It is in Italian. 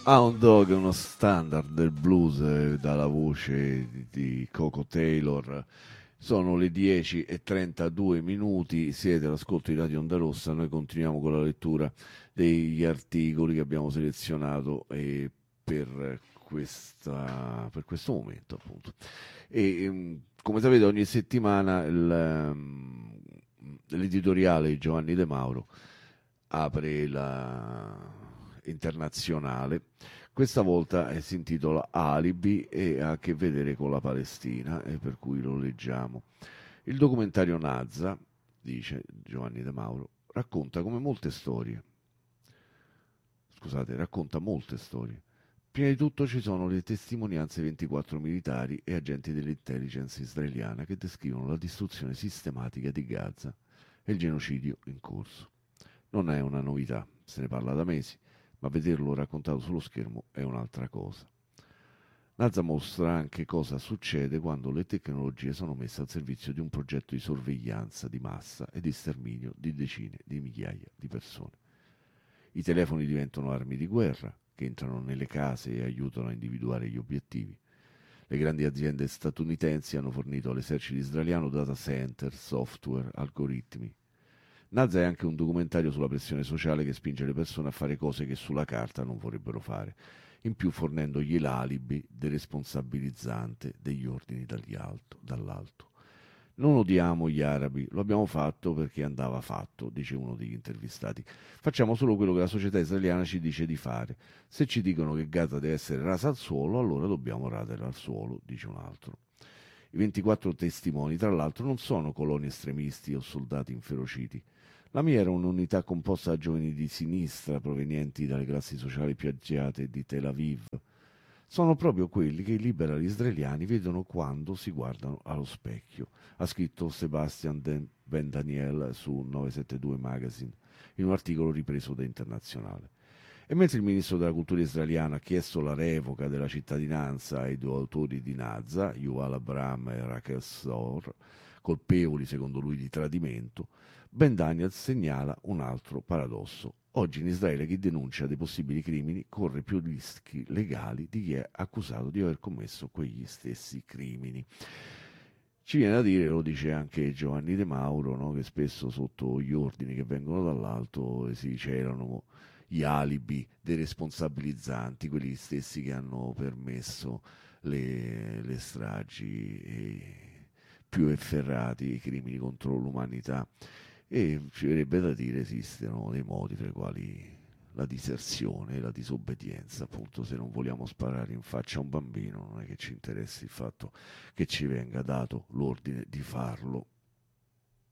Hound Dog è uno standard del blues dalla voce di Coco Taylor. Sono le 10:32 minuti, siete all'ascolto di Radio Onda Rossa, noi continuiamo con la lettura degli articoli che abbiamo selezionato per questo momento, appunto. Come sapete, ogni settimana l'editoriale di Giovanni De Mauro apre la internazionale. Questa volta si intitola Alibi e ha a che vedere con la Palestina, e per cui lo leggiamo. Il documentario Nazza, dice Giovanni De Mauro, racconta molte storie. Prima di tutto ci sono le testimonianze di 24 militari e agenti dell'intelligence israeliana che descrivono la distruzione sistematica di Gaza e il genocidio in corso. Non è una novità, se ne parla da mesi, ma vederlo raccontato sullo schermo è un'altra cosa. Nazza mostra anche cosa succede quando le tecnologie sono messe al servizio di un progetto di sorveglianza di massa e di sterminio di decine di migliaia di persone. I telefoni diventano armi di guerra che entrano nelle case e aiutano a individuare gli obiettivi. Le grandi aziende statunitensi hanno fornito all'esercito israeliano data center, software, algoritmi. Nazza è anche un documentario sulla pressione sociale che spinge le persone a fare cose che sulla carta non vorrebbero fare, in più fornendogli l'alibi deresponsabilizzante degli ordini dall'alto. Non odiamo gli arabi, lo abbiamo fatto perché andava fatto, dice uno degli intervistati. Facciamo solo quello che la società israeliana ci dice di fare. Se ci dicono che Gaza deve essere rasa al suolo, allora dobbiamo radere al suolo, dice un altro. I 24 testimoni, tra l'altro, non sono coloni estremisti o soldati inferociti. La mia era un'unità composta da giovani di sinistra provenienti dalle classi sociali più agiate di Tel Aviv. Sono proprio quelli che i liberali israeliani vedono quando si guardano allo specchio, ha scritto Sebastian Ben Daniel su 972 Magazine in un articolo ripreso da Internazionale. E mentre il ministro della cultura israeliano ha chiesto la revoca della cittadinanza ai due autori di Nazza, Yuval Abram e Rachel Sor, colpevoli secondo lui di tradimento, Ben Daniel segnala un altro paradosso. Oggi in Israele chi denuncia dei possibili crimini corre più rischi legali di chi è accusato di aver commesso quegli stessi crimini. Ci viene da dire, lo dice anche Giovanni De Mauro, no, che spesso sotto gli ordini che vengono dall'alto si c'erano gli alibi dei responsabilizzanti, quelli stessi che hanno permesso le stragi più efferrati, i crimini contro l'umanità. E ci verrebbe da dire esistono dei modi tra i quali la diserzione e la disobbedienza, appunto, se non vogliamo sparare in faccia a un bambino, non è che ci interessi il fatto che ci venga dato l'ordine di farlo.